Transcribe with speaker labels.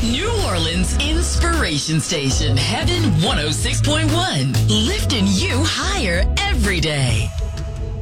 Speaker 1: New Orleans Inspiration Station, Heaven 106.1. Lifting you higher every day.